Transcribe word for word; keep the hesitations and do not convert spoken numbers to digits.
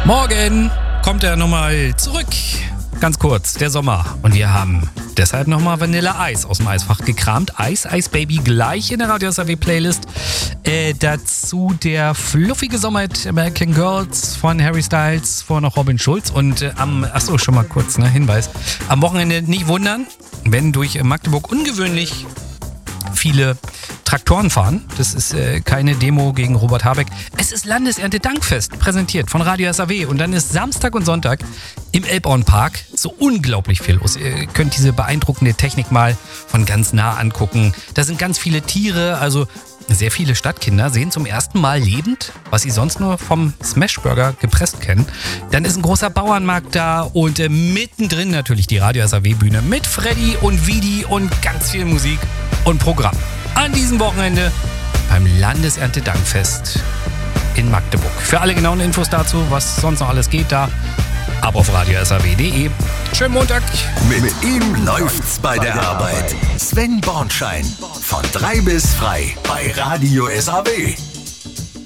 Morgen kommt er nochmal zurück. Ganz kurz, der Sommer. Und wir haben deshalb nochmal Vanille-Eis aus dem Eisfach gekramt. Eis, Ice Baby gleich in der Radio S R W Playlist. Äh, dazu der fluffige Sommerhit American Girls von Harry Styles, vor noch Robin Schulz. Und äh, am, achso, schon mal kurz, ne, Hinweis. Am Wochenende nicht wundern, wenn durch Magdeburg ungewöhnlich viele Traktoren fahren. Das ist äh, keine Demo gegen Robert Habeck. Es ist Landeserntedankfest, präsentiert von Radio S R W. Und dann ist Samstag und Sonntag im Elbbornpark so unglaublich viel los. Ihr könnt diese beeindruckende Technik mal von ganz nah angucken. Da sind ganz viele Tiere, also sehr viele Stadtkinder sehen zum ersten Mal lebend, was sie sonst nur vom Smashburger gepresst kennen. Dann ist ein großer Bauernmarkt da und äh, mittendrin natürlich die Radio S R W-Bühne mit Freddy und Vidi und ganz viel Musik und Programm. An diesem Wochenende beim Landeserntedankfest in Magdeburg. Für alle genauen Infos dazu, was sonst noch alles geht, da ab auf radio s r w punkt d e. Schönen Montag. Mit ihm läuft's bei der Arbeit. Sven Bornschein. Von drei bis frei bei Radio S R W.